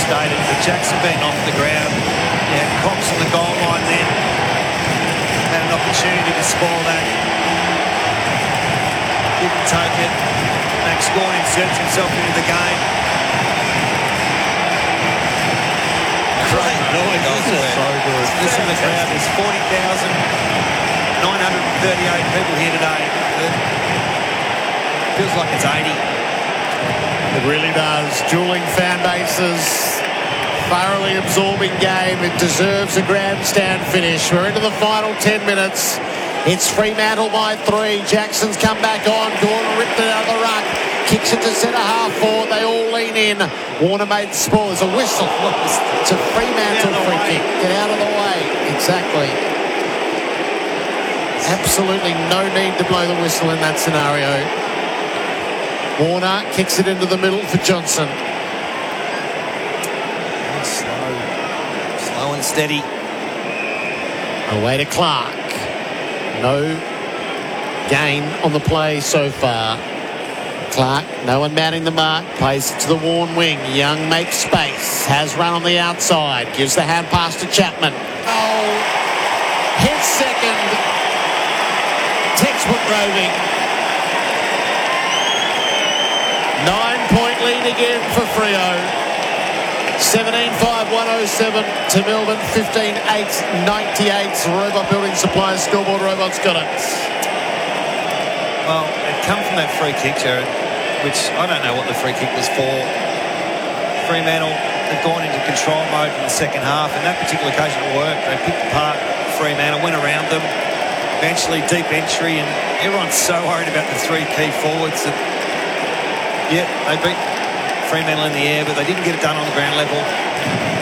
stated, but Jackson being off the ground, Cox on the goal line then had an opportunity to spoil that. Didn't take it. Max Gawn inserts himself into the game. Great noise, isn't it? So good. Listen to the crowd. There's 40,938 people here today. Feels like it's 80. It really does. Dueling fan bases. Thoroughly absorbing game. It deserves a grandstand finish. We're into the final 10 minutes. It's Fremantle by 3. Jackson's come back on. Gordon ripped it out of the ruck. Kicks it to centre half forward. They all lean in. Warner made the spoil. There's a whistle. It's a Fremantle free kick. Get out of the way. Exactly. Absolutely no need to blow the whistle in that scenario. Warner kicks it into the middle for Johnson. Slow and steady. Away to Clark. No gain on the play so far. Clark, no one mounting the mark, plays it to the Warren wing. Young makes space, has run on the outside, gives the hand pass to Chapman. Oh, his second. Textbook roving. 9-point lead again for Freo. 17-5-107 to Melbourne. 15-8-98. Robot Building Supplies scoreboard. Robots got it. Well, it come from that free kick, Jared, which I don't know what the free kick was for. Fremantle have gone into control mode in the second half. In that particular occasion, it worked. They picked apart Fremantle, went around them. Eventually, deep entry, and everyone's so worried about the three key forwards that, they beat Fremantle in the air, but they didn't get it done on the ground level.